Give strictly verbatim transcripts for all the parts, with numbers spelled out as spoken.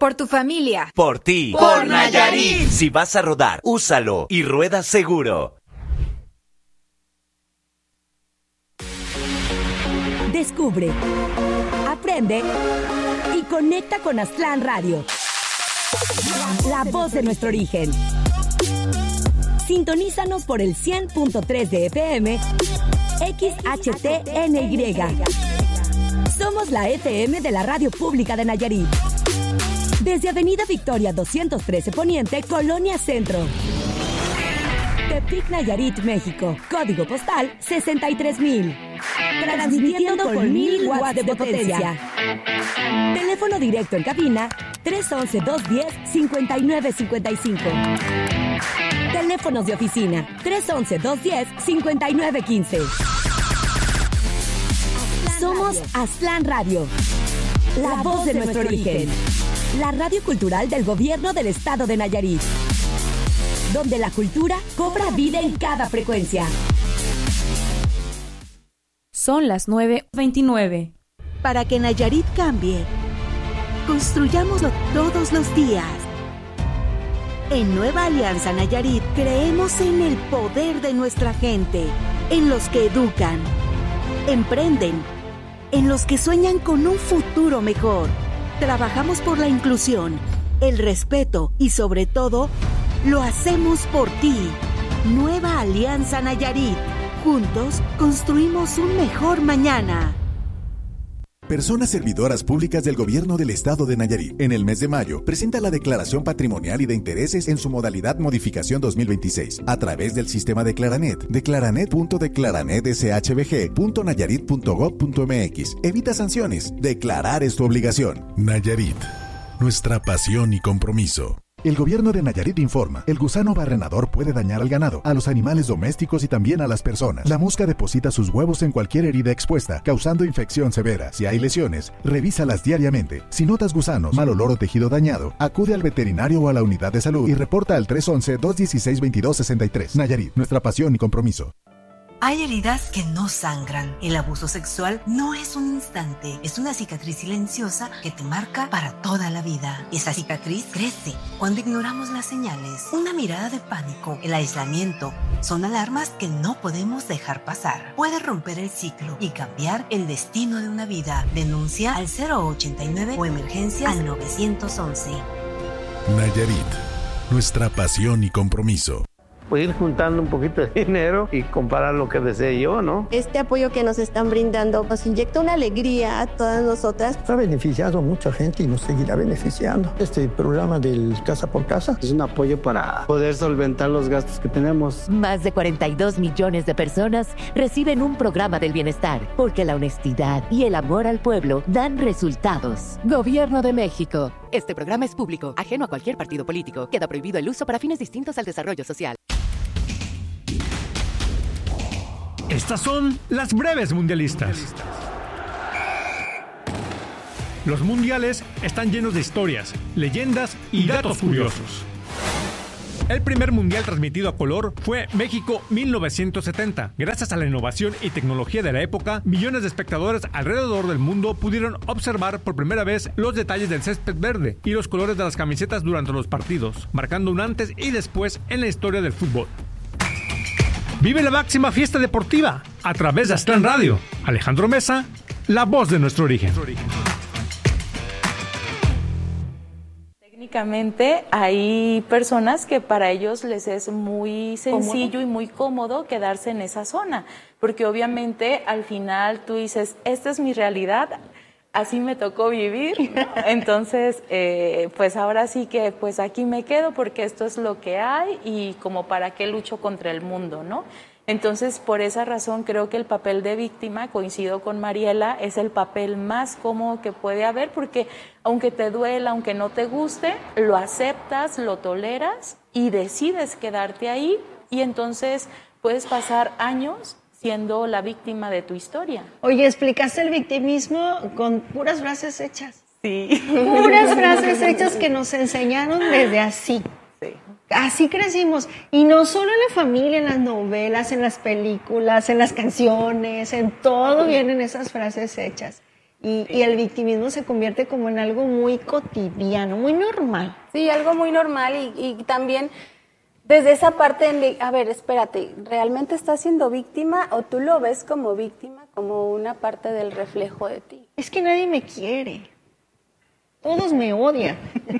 Por tu familia. Por ti. Por Nayarit. Si vas a rodar, úsalo y rueda seguro. Descubre, aprende y conecta con Aztlán Radio. La voz de nuestro origen. Sintonízanos por el cien punto tres de F M, X H T N Y. Somos la F M de la Radio Pública de Nayarit. Desde Avenida Victoria doscientos trece Poniente, Colonia Centro. Tepic, Nayarit, México. Código postal sesenta y tres mil. Transmitiendo con mil watts de potencia. Teléfono directo en cabina tres once, dos diez, cincuenta y nueve cincuenta y cinco. Teléfonos de oficina tres once, dos diez, cincuenta y nueve quince. Somos Aztlán Radio, la, la voz, voz de, de nuestro, nuestro origen. origen. La radio cultural del gobierno del estado de Nayarit, donde la cultura cobra vida en cada frecuencia. Son las nueve veintinueve. Para que Nayarit cambie, construyámoslo todos los días. En Nueva Alianza Nayarit creemos en el poder de nuestra gente, en los que educan, emprenden, en los que sueñan con un futuro mejor. Trabajamos por la inclusión, el respeto y sobre todo, lo hacemos por ti. Nueva Alianza Nayarit. Juntos construimos un mejor mañana. Personas servidoras públicas del Gobierno del Estado de Nayarit. En el mes de mayo, presenta la declaración patrimonial y de intereses en su modalidad modificación dos mil veintiséis a través del sistema Declaranet. Declaranet punto declaranet s h b g punto nayarit punto gov punto m x. Evita sanciones. Declarar es tu obligación. Nayarit, nuestra pasión y compromiso. El gobierno de Nayarit informa, el gusano barrenador puede dañar al ganado, a los animales domésticos y también a las personas. La mosca deposita sus huevos en cualquier herida expuesta, causando infección severa. Si hay lesiones, revísalas diariamente. Si notas gusanos, mal olor o tejido dañado, acude al veterinario o a la unidad de salud y reporta al tres once, dos dieciséis, veintidós sesenta y tres. Nayarit, nuestra pasión y compromiso. Hay heridas que no sangran. El abuso sexual no es un instante, es una cicatriz silenciosa que te marca para toda la vida. Esa cicatriz crece cuando ignoramos las señales. Una mirada de pánico, el aislamiento, son alarmas que no podemos dejar pasar. Puede romper el ciclo y cambiar el destino de una vida. Denuncia al cero ochenta y nueve o emergencias al nueve once. Nayarit, nuestra pasión y compromiso. Pues ir juntando un poquito de dinero y comprar lo que desee yo, ¿no? Este apoyo que nos están brindando nos inyecta una alegría a todas nosotras. Ha beneficiado a mucha gente y nos seguirá beneficiando. Este programa del Casa por Casa es un apoyo para poder solventar los gastos que tenemos. Más de cuarenta y dos millones de personas reciben un programa del bienestar, porque la honestidad y el amor al pueblo dan resultados. Gobierno de México. Este programa es público, ajeno a cualquier partido político. Queda prohibido el uso para fines distintos al desarrollo social. Estas son las breves mundialistas. Los mundiales están llenos de historias, leyendas y datos curiosos. El primer mundial transmitido a color fue México mil novecientos setenta. Gracias a la innovación y tecnología de la época, millones de espectadores alrededor del mundo pudieron observar por primera vez los detalles del césped verde y los colores de las camisetas durante los partidos, marcando un antes y después en la historia del fútbol. Vive la máxima fiesta deportiva a través de Aztlán Radio. Alejandro Mesa, la voz de nuestro origen. Técnicamente hay personas que para ellos les es muy sencillo ¿Cómodo? y muy cómodo quedarse en esa zona, porque obviamente al final tú dices, esta es mi realidad, así me tocó vivir, entonces eh, pues ahora sí que pues aquí me quedo porque esto es lo que hay y como para qué lucho contra el mundo, ¿no? Entonces por esa razón creo que el papel de víctima, coincido con Mariela, es el papel más cómodo que puede haber, porque aunque te duela, aunque no te guste, lo aceptas, lo toleras y decides quedarte ahí, y entonces puedes pasar años siendo la víctima de tu historia. Oye, explicaste el victimismo con puras frases hechas. Sí. Puras frases hechas que nos enseñaron desde así. Sí. Así crecimos. Y no solo en la familia, en las novelas, en las películas, en las canciones, en todo vienen esas frases hechas. Y, y el victimismo se convierte como en algo muy cotidiano, muy normal. Sí, algo muy normal y, y también desde esa parte de, a ver, espérate, ¿realmente estás siendo víctima o tú lo ves como víctima, como una parte del reflejo de ti? Es que nadie me quiere. Todos me odian.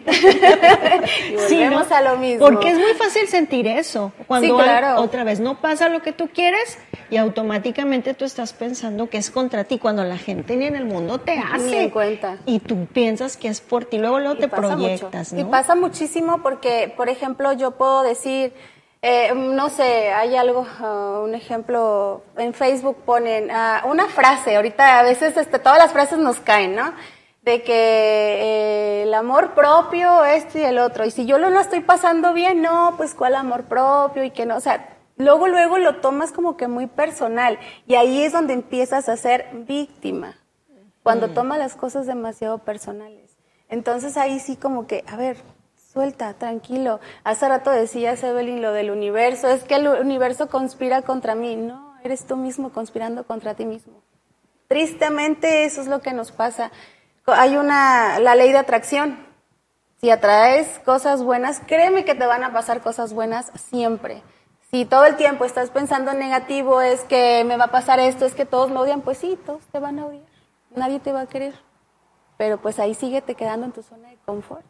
Y volvemos sí, ¿no? a lo mismo. Porque es muy fácil sentir eso. Cuando sí, claro. otra vez no pasa lo que tú quieres y automáticamente tú estás pensando que es contra ti, cuando la gente ni en el mundo te hace. Ni en cuenta. Y tú piensas que es por ti, luego luego te proyectas, ¿no? Y pasa muchísimo porque, por ejemplo, yo puedo decir, eh, no sé, hay algo, uh, un ejemplo, en Facebook ponen uh, una frase, ahorita a veces este, todas las frases nos caen, ¿no? De que eh, el amor propio, esto y el otro. Y si yo lo, lo estoy pasando bien, no, pues ¿cuál amor propio? Y que no, o sea, luego, luego lo tomas como que muy personal. Y ahí es donde empiezas a ser víctima. Cuando mm. tomas las cosas demasiado personales. Entonces ahí sí como que, a ver, suelta, tranquilo. Hace rato decías, Evelyn, lo del universo. Es que el universo conspira contra mí. No, eres tú mismo conspirando contra ti mismo. Tristemente eso es lo que nos pasa. Hay una, la ley de atracción. Si atraes cosas buenas, créeme que te van a pasar cosas buenas siempre. Si todo el tiempo estás pensando en negativo, es que me va a pasar esto, es que todos me odian, pues sí, todos te van a odiar. Nadie te va a querer. Pero pues ahí síguete quedando en tu zona de confort.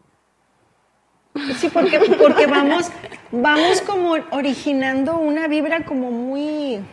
Sí, porque, porque vamos, vamos como originando una vibra como muy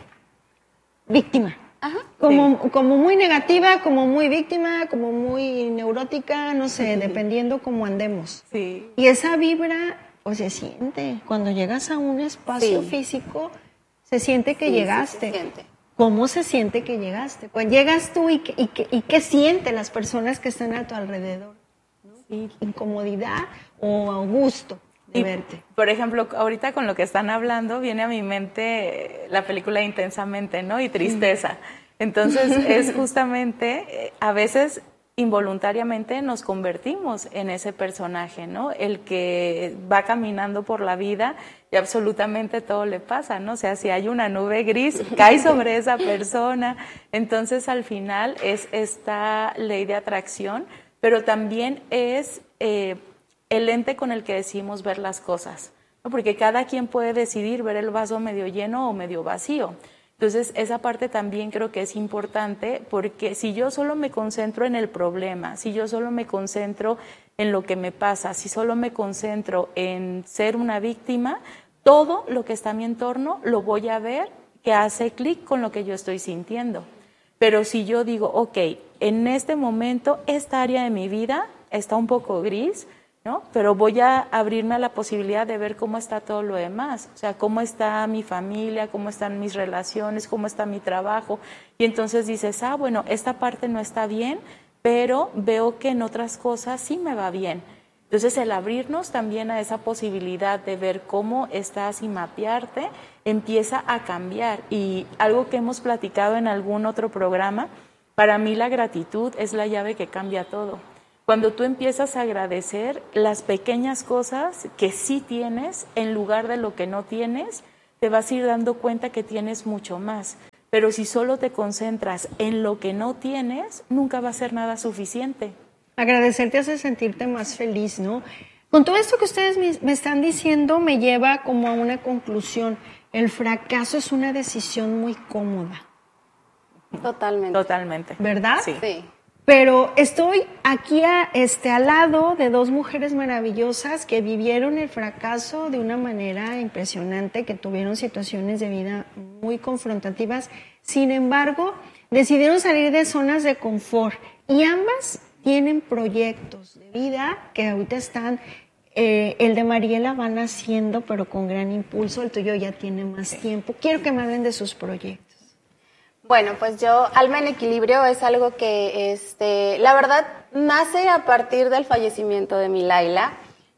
víctima. Ajá, como, sí. como muy negativa, como muy víctima, como muy neurótica, no sé, uh-huh. dependiendo cómo andemos. Sí. Y esa vibra, pues se siente. Cuando llegas a un espacio sí. físico, se siente que sí, llegaste. Sí se siente. ¿Cómo se siente que llegaste? Pues llegas tú y, y, y, y qué sienten las personas que están a tu alrededor, ¿no? Sí. Incomodidad o gusto de y, verte. Por ejemplo, ahorita con lo que están hablando, viene a mi mente la película Intensamente, ¿no? Y Tristeza. Entonces, es justamente, a veces involuntariamente nos convertimos en ese personaje, ¿no? El que va caminando por la vida y absolutamente todo le pasa, ¿no? O sea, si hay una nube gris, cae sobre esa persona. Entonces, al final, es esta ley de atracción, pero también es eh, el lente con el que decidimos ver las cosas, ¿no? Porque cada quien puede decidir ver el vaso medio lleno o medio vacío. Entonces, esa parte también creo que es importante, porque si yo solo me concentro en el problema, si yo solo me concentro en lo que me pasa, si solo me concentro en ser una víctima, todo lo que está a mi entorno lo voy a ver que hace clic con lo que yo estoy sintiendo. Pero si yo digo, ok, en este momento esta área de mi vida está un poco gris, ¿no? Pero voy a abrirme a la posibilidad de ver cómo está todo lo demás, o sea, cómo está mi familia, cómo están mis relaciones, cómo está mi trabajo, y entonces dices, ah, bueno, esta parte no está bien, pero veo que en otras cosas sí me va bien. Entonces, el abrirnos también a esa posibilidad de ver cómo estás y mapearte, empieza a cambiar. Y algo que hemos platicado en algún otro programa, para mí la gratitud es la llave que cambia todo. Cuando tú empiezas a agradecer las pequeñas cosas que sí tienes en lugar de lo que no tienes, te vas a ir dando cuenta que tienes mucho más. Pero si solo te concentras en lo que no tienes, nunca va a ser nada suficiente. Agradecer te hace sentirte más feliz, ¿no? Con todo esto que ustedes me, me están diciendo, me lleva como a una conclusión. El fracaso es una decisión muy cómoda. Totalmente. Totalmente. ¿Verdad? Sí. Sí. Pero estoy aquí a, este, al lado de dos mujeres maravillosas que vivieron el fracaso de una manera impresionante, que tuvieron situaciones de vida muy confrontativas. Sin embargo, decidieron salir de zonas de confort y ambas tienen proyectos de vida que ahorita están, eh, el de Mariela van haciendo, pero con gran impulso. El tuyo ya tiene más tiempo. Quiero que me hablen de sus proyectos. Bueno, pues yo, Alma en Equilibrio es algo que, este, la verdad, nace a partir del fallecimiento de mi Laila.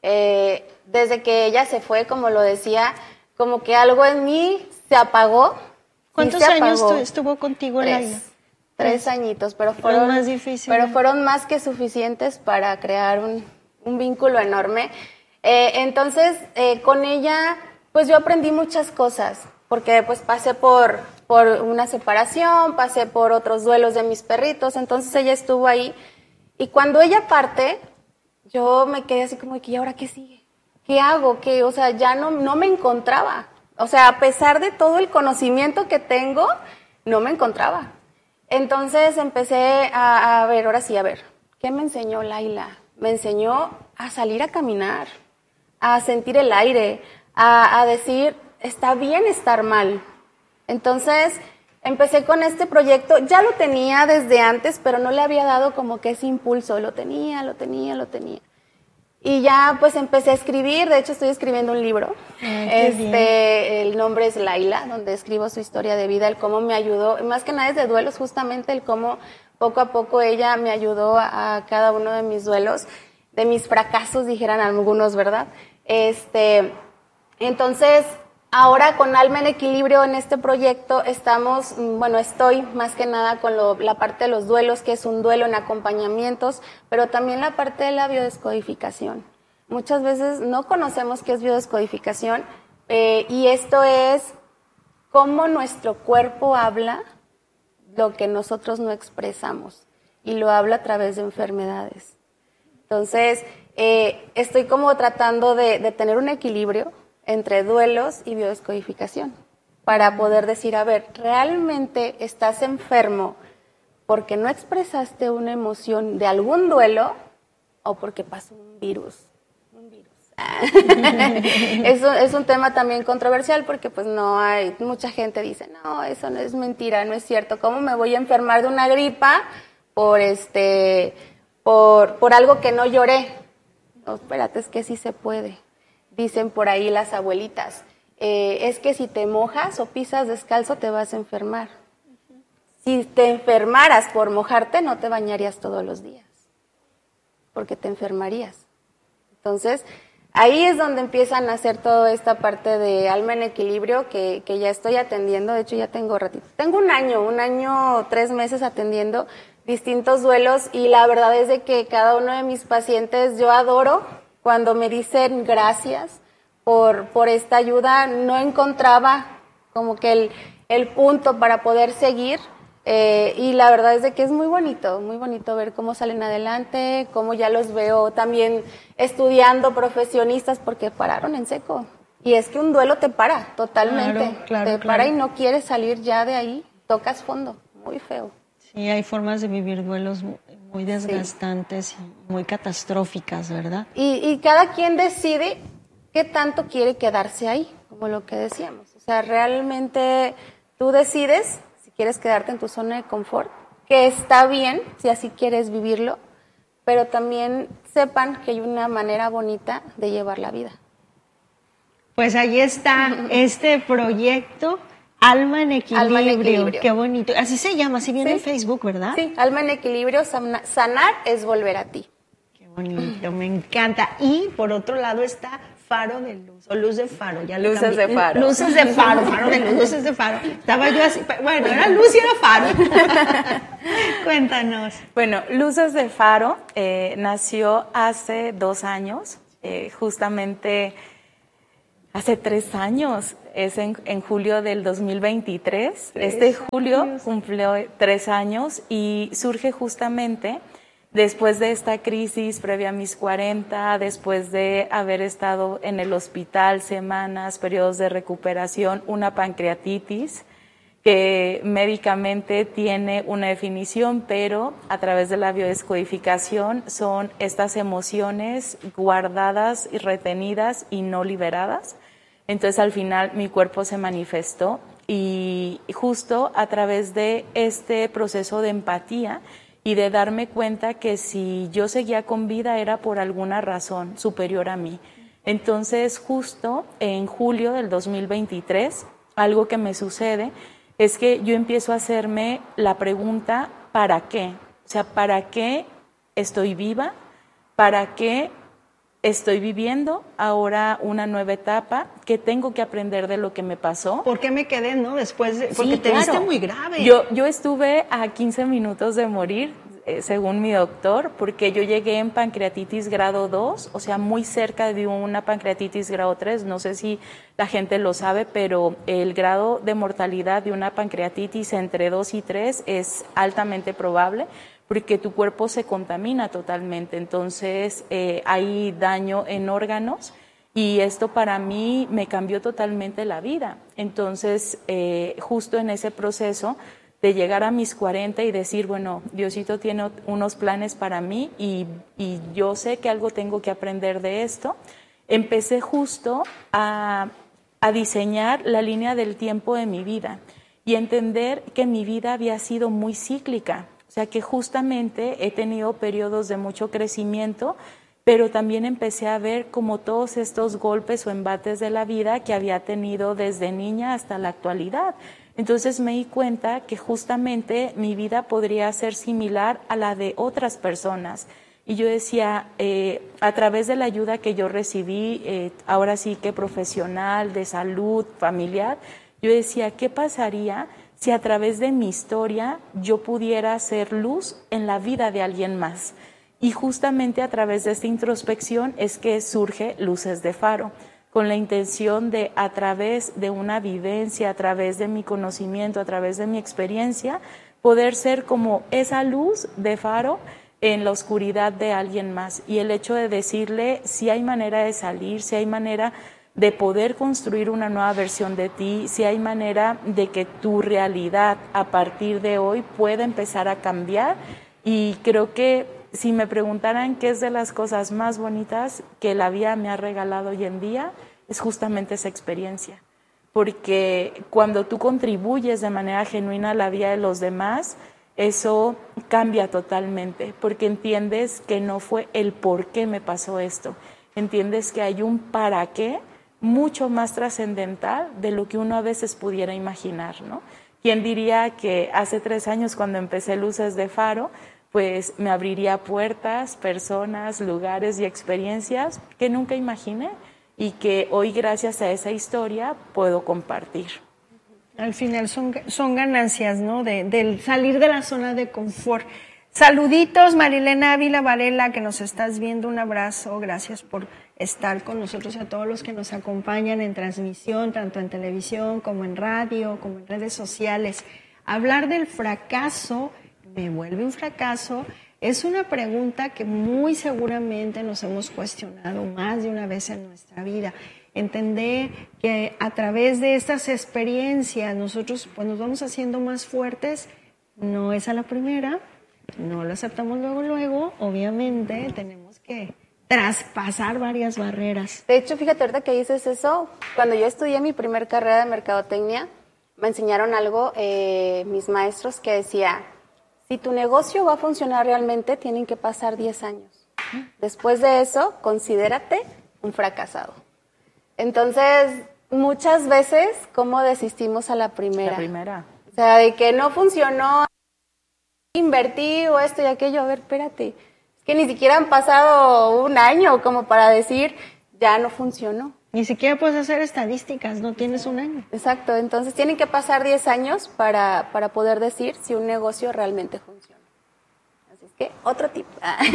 Eh, desde que ella se fue, como lo decía, como que algo en mí se apagó. ¿Cuántos se años apagó. estuvo contigo Tres, Laila? Tres añitos, pero fueron, más difícil, pero ¿no? fueron más que suficientes para crear un, un vínculo enorme. Eh, entonces, eh, con ella, pues yo aprendí muchas cosas. porque pues pasé por, por una separación, pasé por otros duelos de mis perritos, entonces ella estuvo ahí. Y cuando ella parte, yo me quedé así como, ¿y ahora qué sigue? ¿Qué hago? ¿Qué? O sea, ya no, no me encontraba. O sea, a pesar de todo el conocimiento que tengo, no me encontraba. Entonces empecé a, a ver, ahora sí, a ver, ¿qué me enseñó Laila? Me enseñó a salir a caminar, a sentir el aire, a, a decir, está bien estar mal. Entonces empecé con este proyecto, ya lo tenía desde antes, pero no le había dado como que ese impulso, lo tenía, lo tenía, lo tenía. Y ya pues empecé a escribir, de hecho estoy escribiendo un libro, Ay, este, el nombre es Laila, donde escribo su historia de vida, el cómo me ayudó, más que nada es de duelos, justamente el cómo poco a poco ella me ayudó a, a cada uno de mis duelos, de mis fracasos, dijeran algunos, ¿verdad? Este, entonces, ahora con Alma en Equilibrio en este proyecto estamos, bueno, estoy más que nada con lo, la parte de los duelos, que es un duelo en acompañamientos, pero también la parte de la biodescodificación. Muchas veces no conocemos qué es biodescodificación eh, y esto es cómo nuestro cuerpo habla lo que nosotros no expresamos y lo habla a través de enfermedades. Entonces, eh, estoy como tratando de, de tener un equilibrio entre duelos y biodescodificación, para poder decir, a ver, ¿realmente estás enfermo porque no expresaste una emoción de algún duelo o porque pasó un virus? Un virus. Eso es un tema también controversial porque pues no hay, mucha gente dice, no, eso no es mentira, no es cierto. ¿Cómo me voy a enfermar de una gripa por este, por, por algo que no lloré? No, espérate, es que sí se puede. Dicen por ahí las abuelitas, eh, es que si te mojas o pisas descalzo te vas a enfermar. Uh-huh. Si te enfermaras por mojarte, no te bañarías todos los días, porque te enfermarías. Entonces, ahí es donde empiezan a hacer toda esta parte de Alma en Equilibrio que, que ya estoy atendiendo. De hecho, ya tengo ratito. Tengo un año, un año, tres meses atendiendo distintos duelos y la verdad es de que cada uno de mis pacientes yo adoro. Cuando me dicen gracias por, por esta ayuda, no encontraba como que el, el punto para poder seguir eh, y la verdad es de que es muy bonito, muy bonito ver cómo salen adelante, cómo ya los veo también estudiando profesionistas porque pararon en seco. Y es que un duelo te para totalmente, claro, claro, te claro. para y no quieres salir ya de ahí, tocas fondo, muy feo. Sí, hay formas de vivir duelos muy desgastantes sí. y muy catastróficas, ¿verdad? Y, y cada quien decide qué tanto quiere quedarse ahí, como lo que decíamos. O sea, realmente tú decides si quieres quedarte en tu zona de confort, que está bien si así quieres vivirlo, pero también sepan que hay una manera bonita de llevar la vida. Pues ahí está este proyecto. Alma en Equilibrio. Alma en Equilibrio. Qué bonito. Así se llama, así viene ¿Sí? en Facebook, ¿verdad? Sí, Alma en Equilibrio, sanar es volver a ti. Qué bonito, me encanta. Y por otro lado está Faro de Luz, o Luz de Faro. Ya luces cambié. de Faro. Luces de Faro, Faro de Luz, luces de Faro. Estaba yo así, bueno, era luz y era faro. Cuéntanos. Bueno, Luces de Faro eh, nació hace dos años, eh, justamente hace tres años. Es en, en julio del dos mil veintitrés. Tres este julio años. Cumplió tres años y surge justamente después de esta crisis previa a mis cuarenta, después de haber estado en el hospital semanas, periodos de recuperación, una pancreatitis que médicamente tiene una definición, pero a través de la biodescodificación son estas emociones guardadas y retenidas y no liberadas. Entonces al final mi cuerpo se manifestó y justo a través de este proceso de empatía y de darme cuenta que si yo seguía con vida era por alguna razón superior a mí. Entonces justo en julio del dos mil veintitrés, algo que me sucede es que yo empiezo a hacerme la pregunta ¿para qué? O sea, ¿para qué estoy viva? ¿Para qué estoy viviendo ahora una nueva etapa? ¿Qué tengo que aprender de lo que me pasó? ¿Por qué me quedé, no? Después, de, porque sí, te claro. viste muy grave. Yo, yo estuve a quince minutos de morir. eh, según mi doctor, porque yo llegué en pancreatitis grado dos, o sea, muy cerca de una pancreatitis grado tres. No sé si la gente lo sabe, pero el grado de mortalidad de una pancreatitis entre dos y tres es altamente probable, porque tu cuerpo se contamina totalmente, entonces eh, hay daño en órganos y esto para mí me cambió totalmente la vida. Entonces, eh, justo en ese proceso de llegar a mis cuarenta y decir, bueno, Diosito tiene unos planes para mí y, y yo sé que algo tengo que aprender de esto, empecé justo a, a diseñar la línea del tiempo de mi vida y entender que mi vida había sido muy cíclica. O sea que justamente he tenido periodos de mucho crecimiento, pero también empecé a ver como todos estos golpes o embates de la vida que había tenido desde niña hasta la actualidad. Entonces me di cuenta que justamente mi vida podría ser similar a la de otras personas. Y yo decía, eh, a través de la ayuda que yo recibí, eh, ahora sí que profesional, de salud, familiar, yo decía, ¿qué pasaría si a través de mi historia yo pudiera hacer luz en la vida de alguien más? Y justamente a través de esta introspección es que surge Luces de Faro, con la intención de, a través de una vivencia, a través de mi conocimiento, a través de mi experiencia, poder ser como esa luz de faro en la oscuridad de alguien más. Y el hecho de decirle si hay manera de salir, si hay manera de poder construir una nueva versión de ti, si hay manera de que tu realidad a partir de hoy pueda empezar a cambiar. Y creo que si me preguntaran qué es de las cosas más bonitas que la vida me ha regalado hoy en día, es justamente esa experiencia. Porque cuando tú contribuyes de manera genuina a la vida de los demás, eso cambia totalmente, porque entiendes que no fue el por qué me pasó esto, entiendes que hay un para qué mucho más trascendental de lo que uno a veces pudiera imaginar, ¿no? ¿Quién diría que hace tres años cuando empecé Luces de Faro, pues me abriría puertas, personas, lugares y experiencias que nunca imaginé y que hoy gracias a esa historia puedo compartir? Al final son, son ganancias, ¿no? De, de salir de la zona de confort. Saluditos, Marilena Ávila Varela, que nos estás viendo, un abrazo, gracias por estar con nosotros y a todos los que nos acompañan en transmisión, tanto en televisión como en radio, como en redes sociales. Hablar del fracaso, ¿me vuelve un fracaso? Es una pregunta que muy seguramente nos hemos cuestionado más de una vez en nuestra vida. Entender que a través de estas experiencias nosotros pues, nos vamos haciendo más fuertes, no es a la primera, no lo aceptamos luego, luego, obviamente tenemos que traspasar varias barreras. De hecho, fíjate, ahorita que dices eso, cuando yo estudié mi primer carrera de mercadotecnia, me enseñaron algo, eh, mis maestros, que decía, si tu negocio va a funcionar realmente, tienen que pasar diez años. Después de eso, considérate un fracasado. Entonces, muchas veces, ¿cómo desistimos a la primera? La primera. O sea, de que no funcionó, invertí o esto y aquello, a ver, espérate, es que ni siquiera han pasado un año como para decir, ya no funcionó. Ni siquiera puedes hacer estadísticas, no tienes un año. Exacto, entonces tienen que pasar diez años para, para poder decir si un negocio realmente funciona. Así es que, otro tip.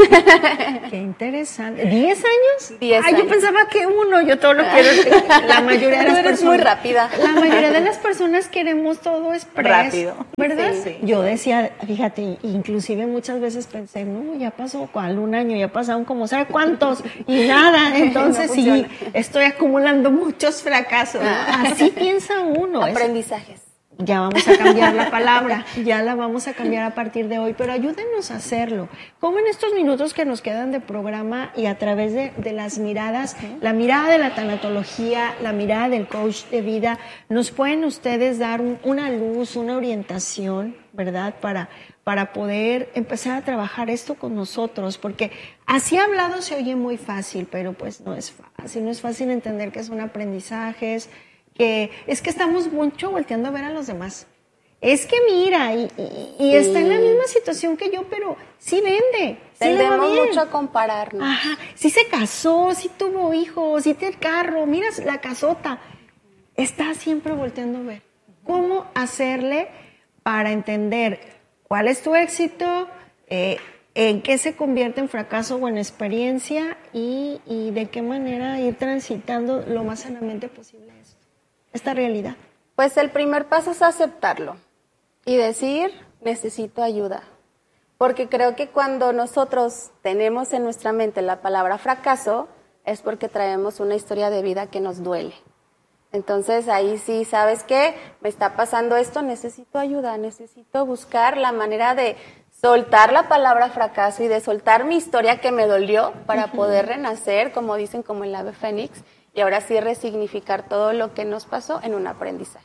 Qué interesante. ¿diez años? diez Ay, años. yo pensaba que uno, yo todo lo quiero. La mayoría de las Tú eres personas. muy rápida. La mayoría de las personas queremos todo express. Rápido. ¿Verdad? Sí, sí. Yo decía, fíjate, inclusive muchas veces pensé, no, ya pasó, ¿cuál? Un año, ya pasaron como, ¿sabe cuántos? Y nada, entonces No sí, funciona. estoy acumulando muchos fracasos. Así piensa uno. Es- Aprendizajes. Ya vamos a cambiar la palabra, ya la vamos a cambiar a partir de hoy, pero ayúdenos a hacerlo. Como en estos minutos que nos quedan de programa y a través de, de las miradas, la mirada de la tanatología, la mirada del coach de vida, nos pueden ustedes dar un- una luz, una orientación, ¿verdad? Para, para poder empezar a trabajar esto con nosotros, porque así hablado se oye muy fácil, pero pues no es fácil, no es fácil entender que son aprendizajes, que es que estamos mucho volteando a ver a los demás. Es que mira, y, y, y está en la misma situación que yo, pero sí vende. Sí le va Tendemos bien. mucho a compararnos. Ajá, sí se casó, sí tuvo hijos, sí tiene el carro, mira la casota. Está siempre volteando a ver. ¿Cómo hacerle para entender cuál es tu éxito, Eh, ¿En qué se convierte en fracaso o en experiencia y, y de qué manera ir transitando lo más sanamente posible esto, esta realidad? Pues el primer paso es aceptarlo y decir, necesito ayuda. Porque creo que cuando nosotros tenemos en nuestra mente la palabra fracaso, es porque traemos una historia de vida que nos duele. Entonces ahí sí, ¿sabes qué? Me está pasando esto, necesito ayuda, necesito buscar la manera de soltar la palabra fracaso y de soltar mi historia que me dolió para uh-huh. poder renacer, como dicen, como el ave fénix, y ahora sí resignificar todo lo que nos pasó en un aprendizaje.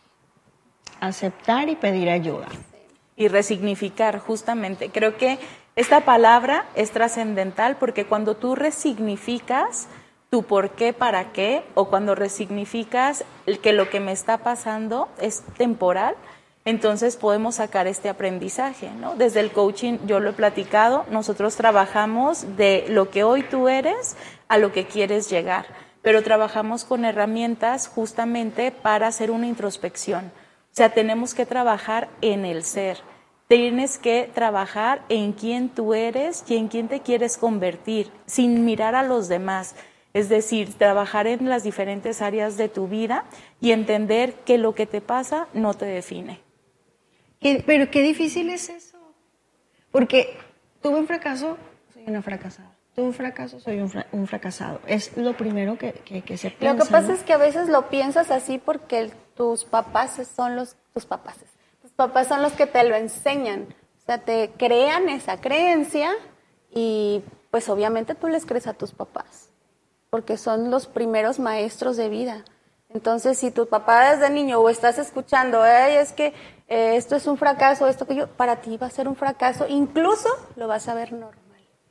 Aceptar y pedir ayuda. Y resignificar, justamente. Creo que esta palabra es trascendental porque cuando tú resignificas tu por qué, para qué, o cuando resignificas que lo que me está pasando es temporal, entonces podemos sacar este aprendizaje, ¿no? Desde el coaching, yo lo he platicado, nosotros trabajamos de lo que hoy tú eres a lo que quieres llegar, pero trabajamos con herramientas justamente para hacer una introspección. O sea, tenemos que trabajar en el ser, tienes que trabajar en quién tú eres y en quién te quieres convertir, sin mirar a los demás. Es decir, trabajar en las diferentes áreas de tu vida y entender que lo que te pasa no te define. Pero qué difícil es eso, porque tuve un fracaso, soy una fracasada. Tuve un fracaso, soy un, fra- un fracasado. Es lo primero que, que, que se piensa. Lo que pasa ¿no? es que a veces lo piensas así porque tus papás son los, tus papás, tus papás son los que te lo enseñan. O sea, te crean esa creencia y pues obviamente tú les crees a tus papás, porque son los primeros maestros de vida. Entonces, si tu papá desde niño o estás escuchando, Ay, es que eh, esto es un fracaso, esto que yo, para ti va a ser un fracaso, incluso lo vas a ver normal.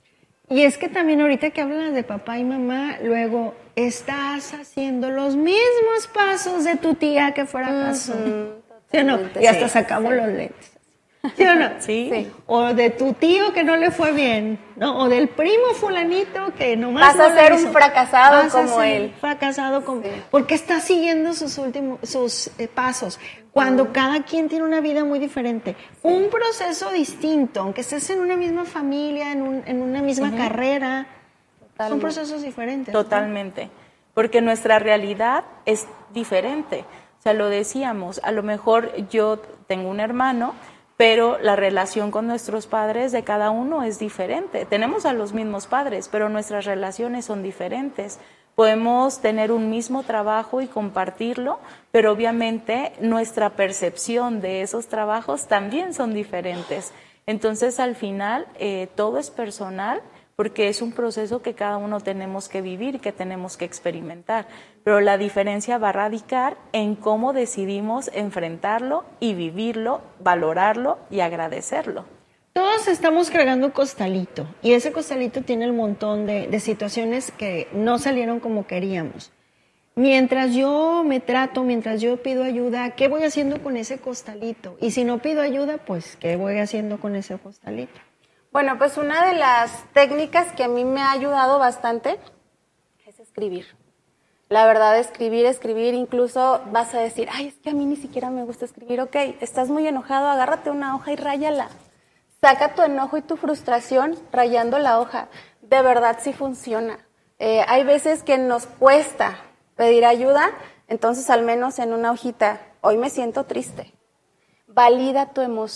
Y es que también ahorita que hablas de papá y mamá, luego estás haciendo los mismos pasos de tu tía que fracasó. Uh-huh. ¿Sí o no? Y hasta sí, sacamos sí. los lentes. ¿Sí o no? Sí. sí. O de tu tío que no le fue bien, ¿no? O del primo fulanito que Vas nomás no a ser un fracasado Vas como a ser él. Fracasado como sí. porque está siguiendo sus últimos sus eh, pasos. Cuando uh-huh. cada quien tiene una vida muy diferente, sí. un proceso distinto, aunque estés en una misma familia, en, un, en una misma uh-huh. carrera, Totalmente. son procesos diferentes. Totalmente, ¿no? Porque nuestra realidad es diferente. O sea, lo decíamos, a lo mejor yo tengo un hermano, pero la relación con nuestros padres de cada uno es diferente. Tenemos a los mismos padres, pero nuestras relaciones son diferentes. Podemos tener un mismo trabajo y compartirlo, pero obviamente nuestra percepción de esos trabajos también son diferentes. Entonces, al final, eh, todo es personal, porque es un proceso que cada uno tenemos que vivir, que tenemos que experimentar. Pero la diferencia va a radicar en cómo decidimos enfrentarlo y vivirlo, valorarlo y agradecerlo. Todos estamos cargando un costalito y ese costalito tiene el montón de, de situaciones que no salieron como queríamos. Mientras yo me trato, mientras yo pido ayuda, ¿qué voy haciendo con ese costalito? Y si no pido ayuda, pues, ¿qué voy haciendo con ese costalito? Bueno, pues una de las técnicas que a mí me ha ayudado bastante es escribir. La verdad, escribir, escribir, incluso vas a decir, ay, es que a mí ni siquiera me gusta escribir. Ok, estás muy enojado, agárrate una hoja y ráyala. Saca tu enojo y tu frustración rayando la hoja. De verdad sí funciona. Eh, hay veces que nos cuesta pedir ayuda, entonces al menos en una hojita, hoy me siento triste. Valida tu emoción.